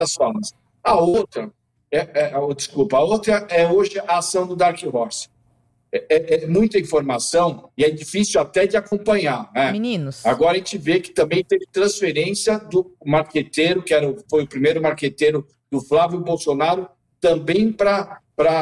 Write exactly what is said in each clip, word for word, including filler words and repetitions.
das falas. A outra, é, é, desculpa, a outra é hoje a ação do Dark Horse. É, é, é muita informação e é difícil até de acompanhar, né? Meninos. Agora a gente vê que também teve transferência do marqueteiro, que era, foi o primeiro marqueteiro do Flávio Bolsonaro, também para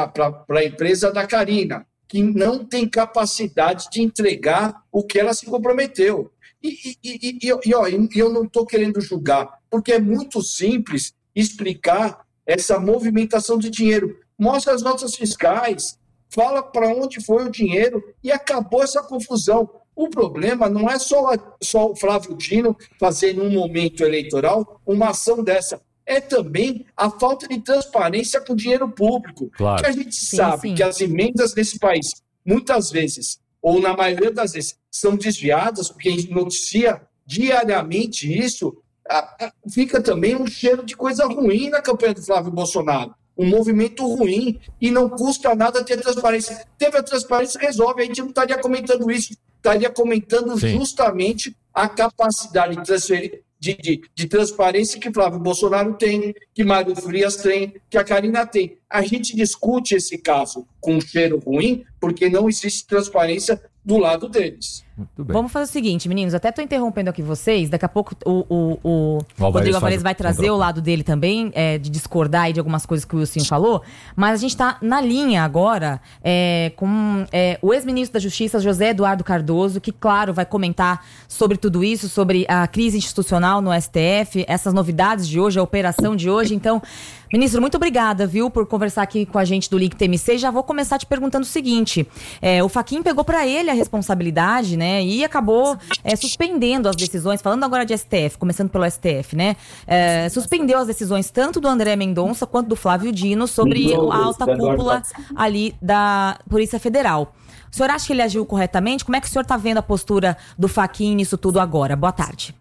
a empresa da Carina, que não tem capacidade de entregar o que ela se comprometeu. E, e, e, e, e ó, eu não estou querendo julgar, porque é muito simples explicar essa movimentação de dinheiro. Mostra as notas fiscais, fala para onde foi o dinheiro e acabou essa confusão. O problema não é só, só o Flávio Dino fazer, num momento eleitoral, uma ação dessa. É também a falta de transparência com o dinheiro público. Claro. Que a gente Sim, sabe sim. que as emendas nesse país, muitas vezes, ou na maioria das vezes, são desviadas, porque a gente noticia diariamente isso, fica também um cheiro de coisa ruim na campanha do Flávio Bolsonaro. Um movimento ruim e não custa nada ter transparência. Teve a transparência, resolve. A gente não estaria comentando isso, estaria comentando Sim. justamente a capacidade de, transferir, de, de, de transparência que Flávio Bolsonaro tem, que Mário Frias tem, que a Carina tem. A gente discute esse caso com um cheiro ruim porque não existe transparência do lado deles. Muito bem. Vamos fazer o seguinte, meninos, até tô interrompendo aqui vocês, daqui a pouco o, o, o, O Rodrigo Alvarez vai faz o trazer contra- o lado dele também, é, de discordar aí de algumas coisas que o Wilson falou, mas a gente tá na linha agora é, com é, o ex-ministro da Justiça, José Eduardo Cardoso, que, claro, vai comentar sobre tudo isso, sobre a crise institucional no S T F, essas novidades de hoje, a operação de hoje. Então, ministro, muito obrigada, viu, por conversar aqui com a gente do Link T M C. Já vou começar te perguntando o seguinte, é, o Fachin pegou para ele a responsabilidade, né, e acabou é, suspendendo as decisões, falando agora de S T F, começando pelo S T F, né, é, suspendeu as decisões tanto do André Mendonça quanto do Flávio Dino sobre a alta cúpula ali da Polícia Federal. O senhor acha que ele agiu corretamente? Como é que o senhor está vendo a postura do Fachin nisso tudo agora? Boa tarde.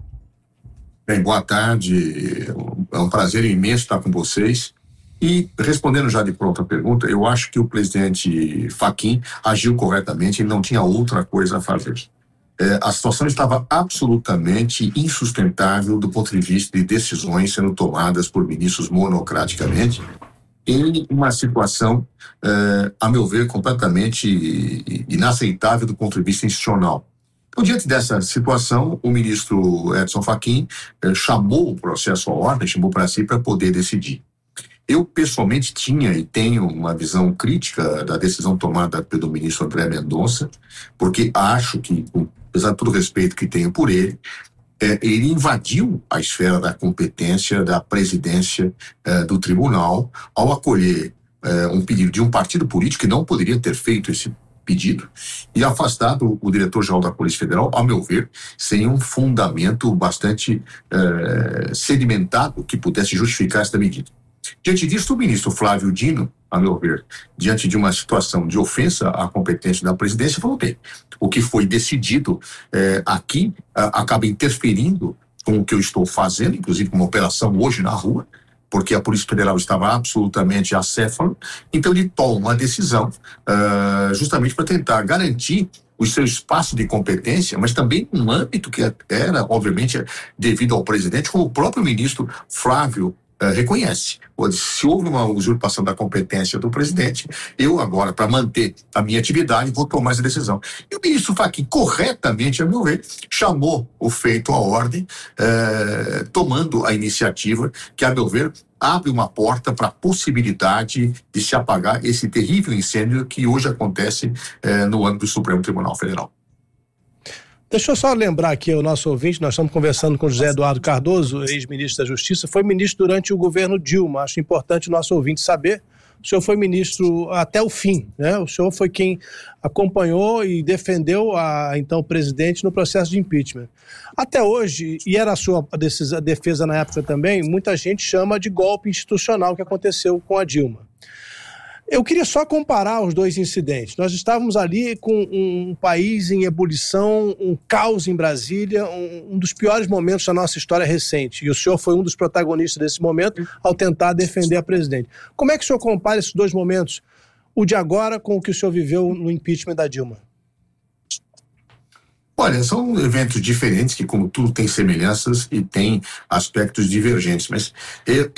Bem, boa tarde, é um prazer imenso estar com vocês. E respondendo já de pronto a pergunta, eu acho que o presidente Fachin agiu corretamente e não tinha outra coisa a fazer. É, a situação estava absolutamente insustentável do ponto de vista de decisões sendo tomadas por ministros monocraticamente, em uma situação, é, a meu ver, completamente inaceitável do ponto de vista institucional. Então, diante dessa situação, o ministro Edson Fachin eh, chamou o processo à ordem, chamou para si para poder decidir. Eu, pessoalmente, tinha e tenho uma visão crítica da decisão tomada pelo ministro André Mendonça, porque acho que, apesar de todo o respeito que tenho por ele, eh, ele invadiu a esfera da competência da presidência eh, do tribunal ao acolher eh, um pedido de um partido político que não poderia ter feito esse pedido e afastado o diretor-geral da Polícia Federal, ao meu ver, sem um fundamento bastante eh, sedimentado que pudesse justificar esta medida. Diante disso, o ministro Flávio Dino, a meu ver, diante de uma situação de ofensa à competência da presidência, falou bem, o que foi decidido eh, aqui a, acaba interferindo com o que eu estou fazendo, inclusive com uma operação hoje na rua, porque a Polícia Federal estava absolutamente acéfala, então ele toma uma decisão uh, justamente para tentar garantir o seu espaço de competência, mas também um âmbito que era, obviamente, devido ao presidente, como o próprio ministro Flávio uh, reconhece. Se houve uma usurpação da competência do presidente, eu agora, para manter a minha atividade, vou tomar essa decisão. E o ministro Fachin, corretamente, a meu ver, chamou o feito à ordem, eh, tomando a iniciativa que, a meu ver, abre uma porta para a possibilidade de se apagar esse terrível incêndio que hoje acontece eh, no âmbito do Supremo Tribunal Federal. Deixa eu só lembrar aqui o nosso ouvinte, nós estamos conversando com José Eduardo Cardoso, ex-ministro da Justiça, foi ministro durante o governo Dilma, acho importante o nosso ouvinte saber, o senhor foi ministro até o fim, né? O senhor foi quem acompanhou e defendeu a então presidente no processo de impeachment. Até hoje, e era a sua decisão, defesa na época também, muita gente chama de golpe institucional que aconteceu com a Dilma. Eu queria só comparar os dois incidentes. Nós estávamos ali com um país em ebulição, um caos em Brasília, um, um dos piores momentos da nossa história recente. E o senhor foi um dos protagonistas desse momento ao tentar defender a presidente. Como é que o senhor compara esses dois momentos, o de agora com o que o senhor viveu no impeachment da Dilma? Olha, são eventos diferentes que, como tudo, tem semelhanças e tem aspectos divergentes, mas eu,